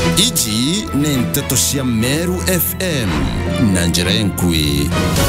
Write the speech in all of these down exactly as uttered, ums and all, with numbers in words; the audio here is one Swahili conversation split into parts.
Iji ni Nteto cia Meru F M na njira enkui.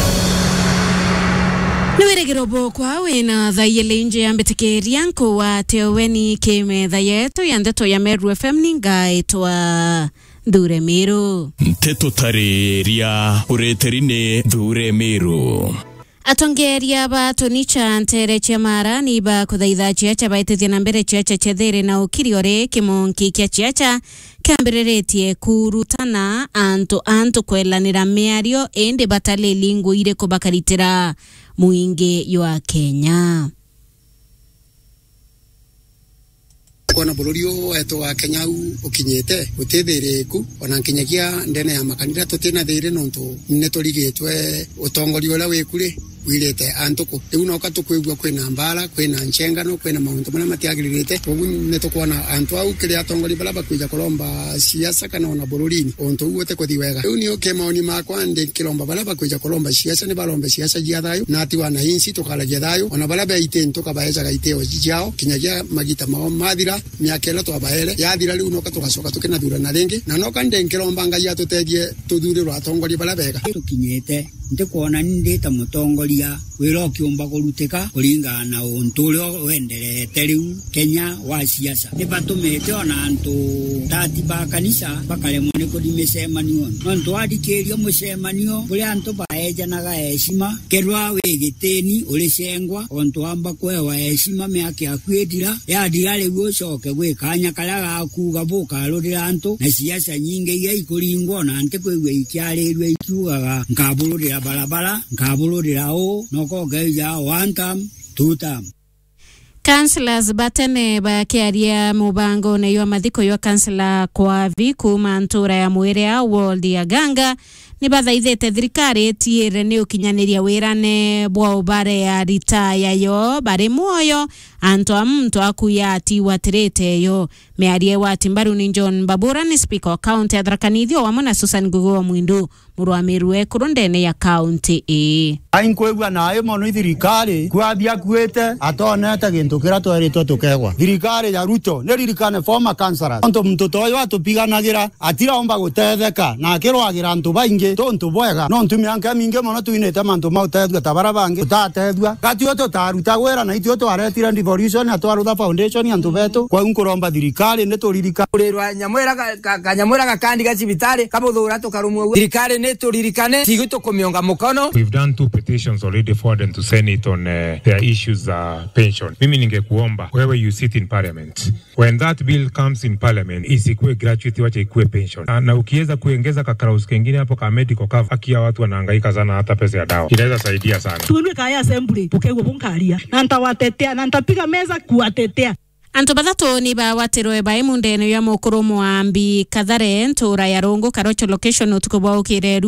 Nwere girobo kwa wena thayele nje ya mbetikeria nko wa teoweni keme thayeto ya Nteto ya Meru F M ninga etwa Dhure Meru. Nteto tareria ureterine Dhure Meru. Atongeria ba tonicha ntere chiamara ni ba kuthaitha chiacha baitithia na mbere chiacha chethere na ukiriore kimonki kia chiacha kambereretie kurutana anto anto kwelanira miario ende batale lingu ire kubakaritira muinge ywa Kenya. Kwana bolorio eto wa Kenya u okinyete utithere ku ona kinyagia ndene ya makanira tutena thire nonto netoligetwe utongorio la wekure wirete antoko riu no katukwigwa kwina mbara kwina nchengano kwina mauntu mena matiagirite ugu netokwana antu au kire atongori bala bakwija kolomba siasa kana ona bolorini onto uote ko diwega riu ni okemaoni makwa ndi kilomba bala bakwija kolomba siasa ni balomba siasa jiathayo nati wana hinsi tokala jiathayo ona bala baite ntoka baeja gaiteo jiao kinyagia magita mao madira miakela to abaele yathira riu no katugacoka tukena thura na ringi na no kande kilomba ngai tutegie tudhure rwa atongori bala bega tukinyete ndikuona ndita mutongori ya wero kiumba kuruteka kuringa na unturio wenderete riu Kenya wa siasa nibatumete ona antu tati ba kanisa bakale mone ko dimesemanio nonto adikerio musemanio kuri antu baeja na gaeshima kerwa wegiteni ulisengwa onto amba kwewa heshima meake akwedira ya digale gwocoke gwe kanya kala akuga boka rurira antu na siasa nyinge ya ikuringwa na ante kwegwe ikyarerwe ikiugaga nkabulurira barabara nkabulurira o noko geja one time two time. Councillors batene ba kiaria mubango na ywa mathiko ywa councillor kwa viku mantura ya mwere World ya Ganga ni bathaithete thirikari tiere ni ukinyaniria wirane bwa ubare ya ritaya yo bare muoyo anto amto akuya ati watirete yo mearie wa timbaru ni John Babura ni speaker wa county Tharaka-Nithi wa mona Susan Ngugo Mwindu murwa Meru kurundene ya county e ainkwegwa nae mono thirikari kwathia kwete atonete gintu kira twaritwo tukegwa thirikari ya Ruto ne ririkane former councillors onto mtoto oyo atupiganagira atira omba gutetheka na kirwagira antu baingi tontu bwega no ntumianka minge mono tuinete mantu mautethwa tabara bangi utatethwa katio to taruta gwera na itio to aretira devolution atwarutha foundation antu betu kwa unkuromba thirikari ne turirika urerwa nyamwera kanyamwera gakandi gacibitari kabuthura tukarumwe thirikari ne turirikane tigito kumionga mukono. We've done two petitions already forwarded to Senate on uh, their issues uh, pension. Mimi ningekuomba wewe you sit in parliament, when that bill comes in parliament isikuwe gratuity, wacha ikuwe pension na, na ukiweza kuongeza kakraus kengine hapo ka medical cover akia watu wanahangaika sana hata pesa ya dawa inaweza saidia sana. Tuwe kaya assembly tukegwe bunkaria na ntawatetea na ntapiga meza kuwatetea. Anto bathato ni ba waterwe ba imundene ya mukuru mwambi Kathare ntura ya Rongo Karocho location utukubwa ukire